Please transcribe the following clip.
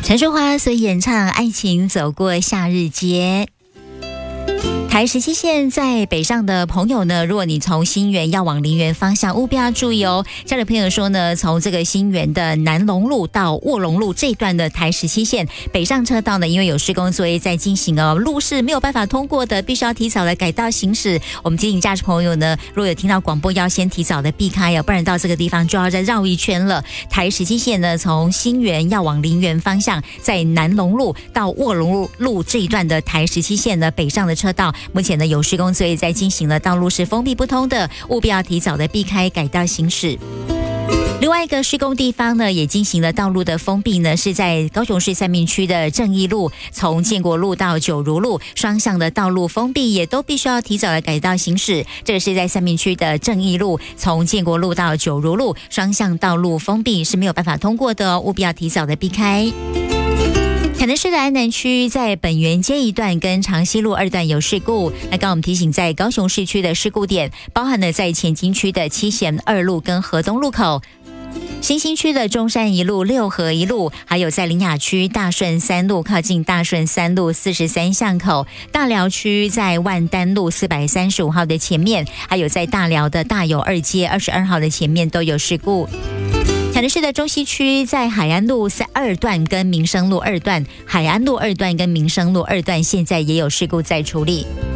陈淑桦所演唱《爱情走过夏日街》。台17线在北上的朋友呢，如果你从新园要往林园方向，务必要注意哦。家里朋友说呢，从这个新园的南龙路到卧龙路这一段的台17线北上车道呢，因为有施工作业在进行哦，路是没有办法通过的，必须要提早的改道行驶。我们提醒驾驶朋友呢，如果有听到广播，要先提早的避开哦，不然到这个地方就要再绕一圈了。台17线呢，从新园要往林园方向，在南龙路到卧龙路这一段的台17线呢，北上的车道。目前呢有施工作业在进行了，道路是封闭不通的，务必要提早的避开改道行驶。另外一个施工地方呢，也进行了道路的封闭呢，是在高雄市三民区的正义路，从建国路到九如路双向的道路封闭，也都必须要提早的改道行驶。这个是在三民区的正义路，从建国路到九如路双向道路封闭是没有办法通过的哦，务必要提早的避开。台南市的安南区在本源街一段跟长西路2段有事故，那刚我们提醒，在高雄市区的事故点包含了在前金区的七贤2路跟河东路口，新兴区的中山1路、六合1路，还有在苓雅区大顺3路靠近大顺3路43巷口，大寮区在万丹路435号的前面，还有在大寮的大有2街22号的前面都有事故。台南市的中西区在海安路2段跟民生路2段，海安路2段跟民生路2段现在也有事故在处理。